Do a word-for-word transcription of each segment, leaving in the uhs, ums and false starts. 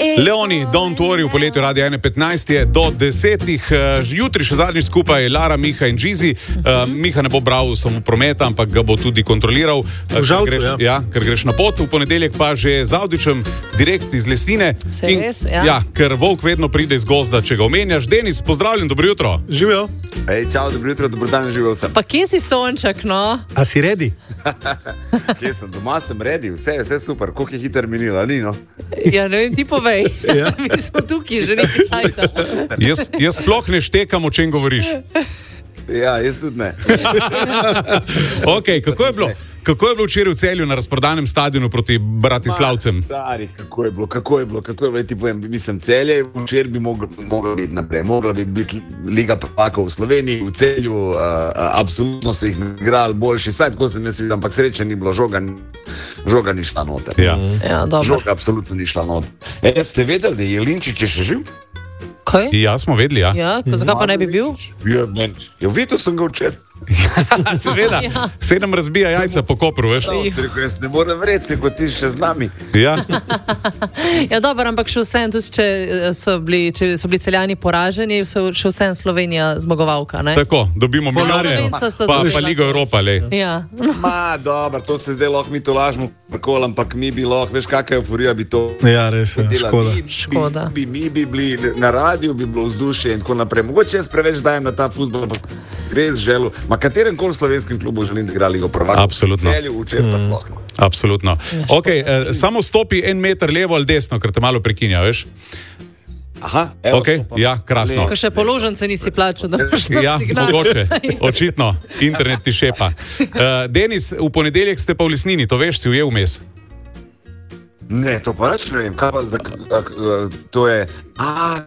Leoni, Don't Worry v poletju Radia ena petnajst je do desetih. Jutri še zadnjič skupaj Lara, Miha in Džizi. Uh, Miha ne bo bral samo prometa, ampak ga bo tudi kontroliral. Žal, ker, greš, ja. Ja, ker greš na pot, v ponedeljek pa že z Avdičem direkt iz Lesnine. Se in, res, ja. ja, ker volk vedno pride iz gozda, če ga omenjaš. Denis, pozdravljen, dobro jutro. Živijo. Ej, čau, dobro jutro, dobro dan, živel sem. Pa kje si Sonček, no? A si redi? Kje sem, doma sem redi, vse, vse super, koliko je hiter minila, ni no? Ja, ne vem, ti povej. Ja. Mi smo tukaj že nekaj časa. Jaz, jaz sploh ne štekam, o čem govoriš. Ja, jaz tudi ne. Ok, kako je bilo? Kako je bilo včeraj v Celju na razprodanem stadionu proti Bratislavcem? Ma, stari, kako je bilo, kako je bilo, kako je bilo, ti povem, mislim, Celje včeraj bi mogla, mogla biti naprej, mogla bi biti Liga prvakov v Sloveniji, v Celju, uh, uh, absolutno so jih igrali boljši, saj tako sem jaz videl, ampak sreče ni bilo, žoga, žoga ni šla noter. Ja. Ja, dobro. Žoga absolutno ni šla noter. E, ste vedeli, da je Jelinčič še živ? Kaj? Ja, smo vedeli, ja. Ja, zakaj pa ne bi bil? Ja, ne, ja, videl sem ga včeraj. Seveda, Ja. sedem razbija jajca po Kopru, veš? No, rekel, jaz ne morem reči, kot ti še z nami. Ja. Ja, dobro, ampak še vsem, tudi če so bili, če so bili Celjani poraženi, so še vsem Slovenija zmagovalka, ne? Tako, dobimo milijarde, Slovenca sta pa, pa zmagovala. Ligo Evropa, le. Ja. Ma, dobro, to se zdaj lahko mi to lažemo, prkol, ampak mi bi lahko, veš, kakšna euforija bi to Ja, res je, delali. škoda. Mi, Škoda. Mi, mi, mi bi bili na radiju, bi bilo vzdušje in tako naprej. Mogoče jaz preveč dajem na ta fuzbol, pa res želel, ma katerem koli slovenskem klubu želim, da igra Ligo prvakov. Absolutno. Celju, včeraj pa sploh. Absolutno. Okay, eh, samo stopi en meter levo ali desno, ker te malo prekinja, veš? Aha, evo, Okay, to pa- ja, krasno. Ko še položnice nisi plačal, da boš Ja, signal. mogoče, očitno, internet ti šepa. Uh, Denis, v ponedeljek ste pa v Lesnini, to veš, si ujel vmes. Ne, to pa reč ne vem, kaj pa, zak, ak, uh, to je, a,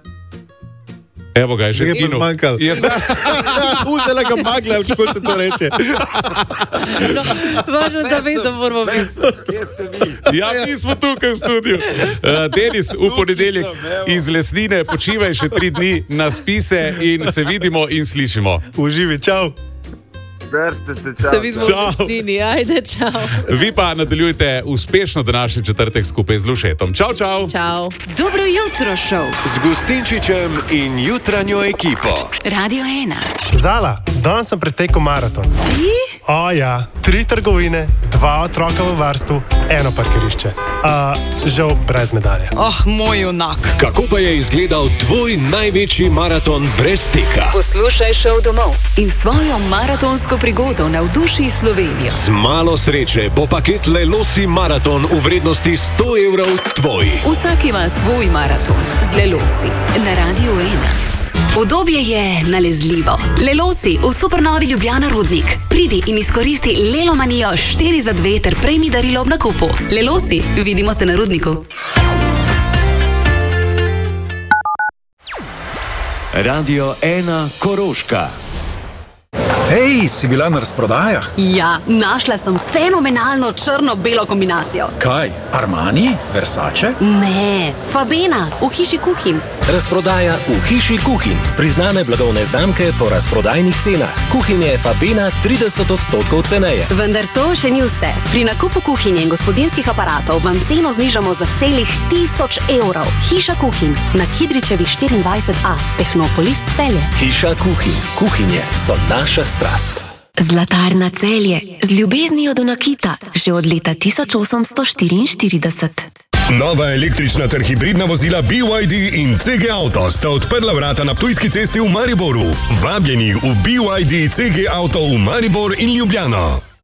Evo ga, je že Že je pa zginil. zmanjkalo. Jaz, Vzela ga magla, kako se to reče. No, važno, da vedno moramo biti. kje ste vi? ja, mi smo tukaj v studiu. Uh, Denis, v ponedeljek iz Lesnine, počivaj še tri dni na spise in se vidimo in slišimo. Uživi, čau. Držite se, čau. Se vidimo Čau. v Lesnini, ajde, čau. Vi pa nadaljujte uspešno današnji četrtek skupaj z Lušetom. Čau, čau. Čau. Dobro jutro, šov. Z Gustinčičem in jutranjo ekipo. Radio ena. Zala, danes sem pretekel maraton. Ti? O ja, tri trgovine, dva otroka v varstvu, eno parkirišče. Uh, žal brez medalje. Oh, moj junak. Kako pa je izgledal tvoj največji maraton brez teka? Poslušaj šov domov in svojo maratonsko prigodo navduši Slovenijo. Z malo sreče bo paket Lelosi maraton v vrednosti sto evrov tvoj. Vsak ima svoj maraton z Lelosi na Radio ena. Udobje je nalezljivo. Lelosi v supernovi Ljubljana Rudnik. Pridi in izkoristi Lelomanijo štiri za dve ter prejmi darilo ob nakupu. Lelosi, vidimo se na Rudniku. Radio ena Koroška. Hej, si bila na razprodajah? Ja, našla sem fenomenalno črno-belo kombinacijo. Kaj? Armani? Versace? Ne, Fabena, v hiši kuhinj. Razprodaja v hiši kuhinj. Priznane blagovne znamke po razprodajnih cenah. Kuhinje Fabena trideset odstotkov ceneje. Vendar to še ni vse. Pri nakupu kuhinje in gospodinjskih aparatov vam ceno znižamo za celih tisoč evrov. Hiša kuhinj na Kidričevi štiriindvajset a, Tehnopolis Celje. Hiša kuhinj. Kuhinje so naša strast. Zlatarna Celje z ljubeznijo do nakita že od leta tisoč osemsto štiriinštirideset. Nova električna ter hibridna vozila B Y D in C G Auto sta odprla vrata na Ptujski cesti v Mariboru. Vabljeni v B Y D C G Auto v Maribor in Ljubljano.